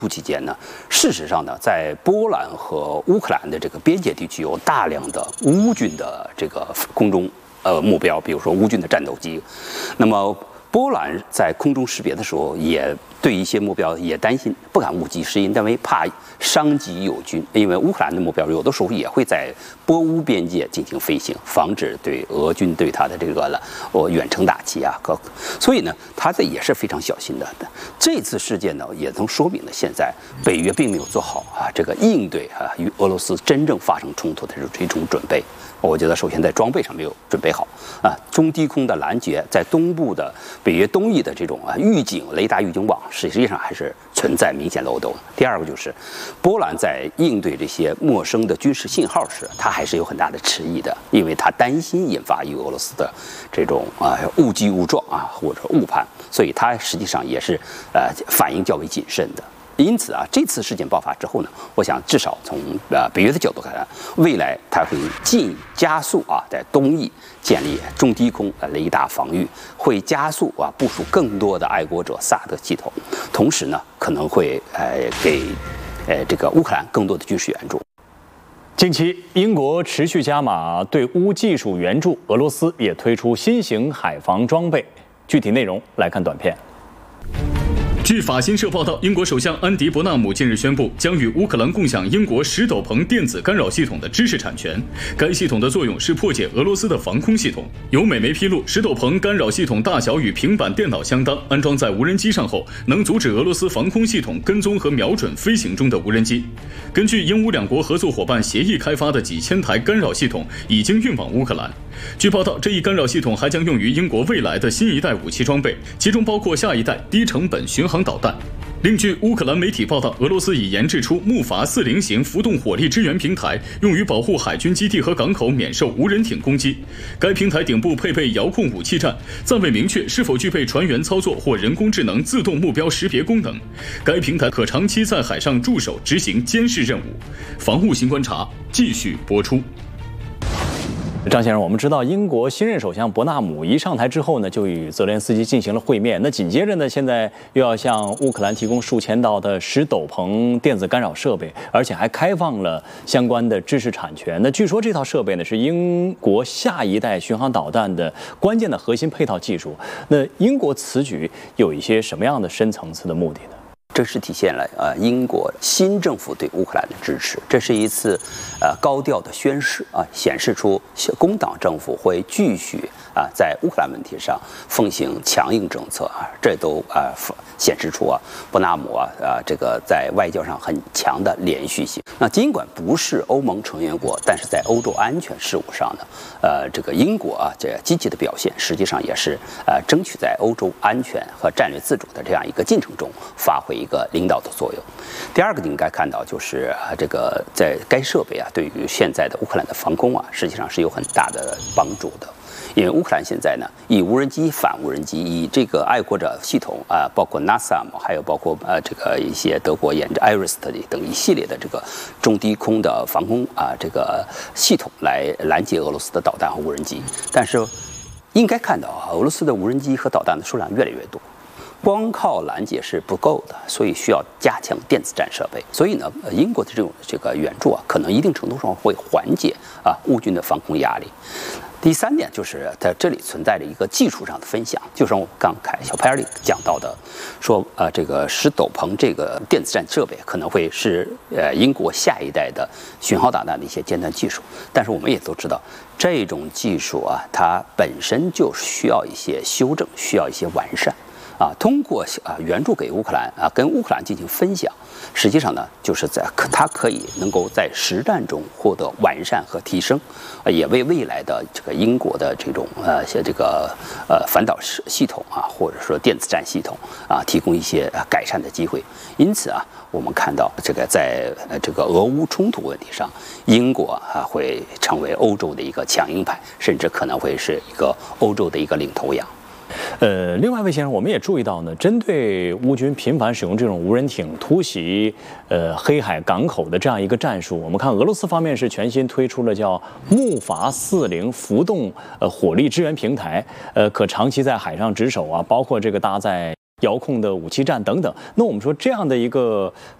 期间呢，事实上呢，在波兰和乌克兰的这个边界地区有大量的乌军的这个空中目标，比如说乌军的战斗机。那么波兰在空中识别的时候，也对一些目标也担心，不敢误击，是因为怕伤及友军。因为乌克兰的目标有的时候也会在波乌边界进行飞行，防止对俄军对他的这个远程打击啊。所以呢，他这也是非常小心的。这次事件呢，也能说明了现在北约并没有做好这个应对与俄罗斯真正发生冲突的这种准备。我觉得首先在装备上没有准备好中低空的拦截，在东部的北约东翼的这种预警雷达预警网，实际上还是存在明显漏洞。第二个就是波兰在应对这些陌生的军事信号时，它还是有很大的迟疑的，因为它担心引发与俄罗斯的这种误击误撞或者误判，所以它实际上也是反应较为谨慎的。因此这次事件爆发之后呢，我想至少从北约的角度看，未来它会加速在东翼建立中低空雷达防御，会加速部署更多的爱国者萨德系统，同时呢可能会给这个乌克兰更多的军事援助。 近期，英国持续加码对乌技术援助，俄罗斯也推出新型海防装备。具体内容来看短片。 据法新社报道，英国首相安迪·伯纳姆近日宣布，将与乌克兰共享英国石斗篷电子干扰系统的知识产权。该系统的作用是破解俄罗斯的防空系统。有美媒披露，石斗篷干扰系统大小与平板电脑相当，安装在无人机上后，能阻止俄罗斯防空系统跟踪和瞄准飞行中的无人机。根据英乌两国合作伙伴协议开发的几千台干扰系统已经运往乌克兰。据报道，这一干扰系统还将用于英国未来的新一代武器装备，其中包括下一代低成本巡航导弹。另据乌克兰媒体报道，俄罗斯已研制出木筏40型浮动火力支援平台，用于保护海军基地和港口免受无人艇攻击。该平台顶部配备遥控武器站，暂未明确是否具备船员操作或人工智能自动目标识别功能。该平台可长期在海上驻守，执行监视任务。防务新观察继续播出。 张先生，我们知道英国新任首相伯纳姆一上台之后呢，就与泽连斯基进行了会面。那紧接着呢，现在又要向乌克兰提供数千道的石斗篷电子干扰设备，而且还开放了相关的知识产权。那据说这套设备呢是英国下一代巡航导弹的关键的核心配套技术。那英国此举有一些什么样的深层次的目的呢？ 这是体现了英国新政府对乌克兰的支持，这是一次高调的宣示显示出工党政府会继续在乌克兰问题上奉行强硬政策这都显示出伯纳姆这个在外交上很强的连续性。那尽管不是欧盟成员国，但是在欧洲安全事务上呢，这个英国这积极的表现，实际上也是争取在欧洲安全和战略自主的这样一个进程中发挥一个领导的作用。第二个你应该看到就是这个在该设备对于现在的乌克兰的防空实际上是有很大的帮助的。因为乌克兰现在呢，以无人机、反无人机，以这个爱国者系统包括 NASAM， 还有包括这个一些德国研制 IRIS 等一系列的这个中低空的防空这个系统来拦截俄罗斯的导弹和无人机。但是应该看到俄罗斯的无人机和导弹的数量越来越多。光靠拦截是不够的，所以需要加强电子战设备。所以呢，英国的这个援助可能一定程度上会缓解乌军的防空压力。第三点就是在这里存在着一个技术上的分享，就像我刚才小拍里讲到的，说这个石斗篷这个电子战设备可能会是英国下一代的巡航导弹的一些尖端技术，但是我们也都知道，这种技术它本身就需要一些修正，需要一些完善。通过援助给乌克兰跟乌克兰进行分享，实际上呢，就是它可以能够在实战中获得完善和提升，也为未来的这个英国的这种这个反导系统或者说电子战系统提供一些改善的机会。因此我们看到这个在这个俄乌冲突问题上，英国会成为欧洲的一个强硬派，甚至可能会是一个欧洲的一个领头羊。 另外一位先生，我们也注意到呢，针对乌军频繁使用这种无人艇突袭黑海港口的这样一个战术，我们看俄罗斯方面是全新推出了叫木筏40浮动火力支援平台，可长期在海上值守包括这个搭载遥控的武器站等等。那我们说这样的一个